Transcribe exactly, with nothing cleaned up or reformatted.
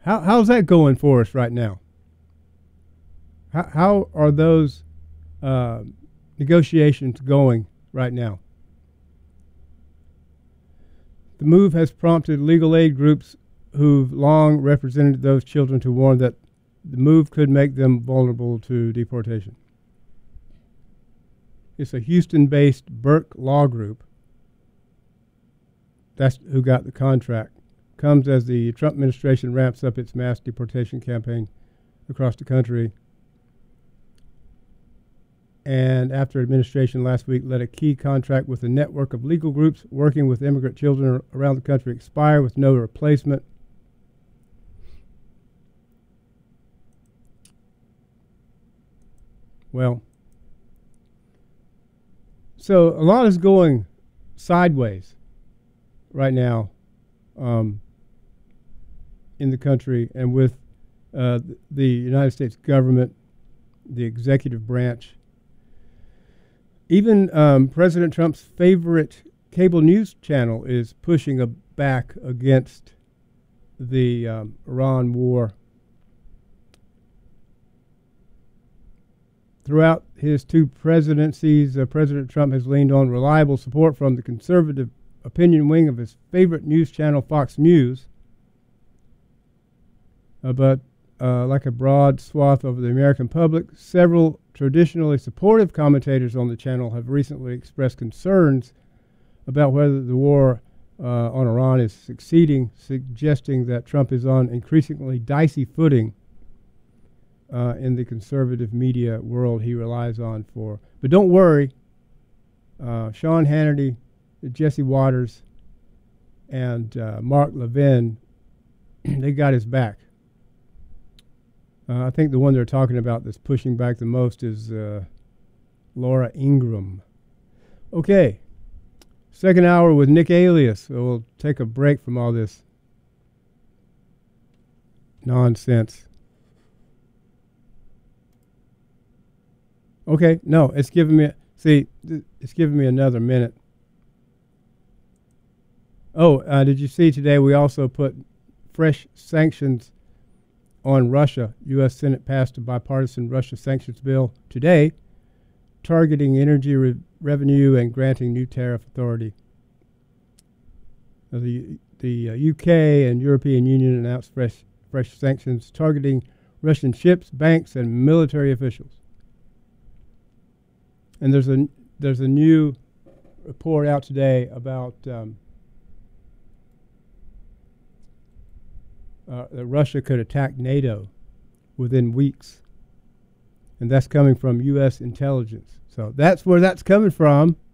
How, how's that going for us right now? How, how are those uh, negotiations going right now? The move has prompted legal aid groups who've long represented those children to warn that the move could make them vulnerable to deportation. It's a Houston-based Burke Law Group. That's who got the contract. Comes as the Trump administration ramps up its mass deportation campaign across the country. And after administration last week let a key contract with a network of legal groups working with immigrant children around the country expire with no replacement. Well, so a lot is going sideways right now um, in the country and with uh, the United States government, the executive branch. Even um, President Trump's favorite cable news channel is pushing a back against the um, Iran war. Throughout his two presidencies, uh, President Trump has leaned on reliable support from the conservative opinion wing of his favorite news channel, Fox News. Uh, but uh, like a broad swath of the American public, several traditionally supportive commentators on the channel have recently expressed concerns about whether the war uh, on Iran is succeeding, suggesting that Trump is on increasingly dicey footing uh, in the conservative media world he relies on for. But don't worry, uh, Sean Hannity, Jesse Waters, and uh, Mark Levin, they got his back. Uh, I think the one they're talking about that's pushing back the most is uh, Laura Ingraham. Okay, second hour with Nick Alias. So we'll take a break from all this nonsense. Okay, no, it's giving me, see, th- it's giving me another minute. Oh, uh, did you see today we also put fresh sanctions on Russia? U S Senate passed a bipartisan Russia sanctions bill today, targeting energy re- revenue and granting new tariff authority. Now the the uh, U K and European Union announced fresh fresh sanctions targeting Russian ships, banks, and military officials. And there's a there's a new report out today about um, Uh, that Russia could attack NATO within weeks. And that's coming from U S intelligence. So that's where that's coming from.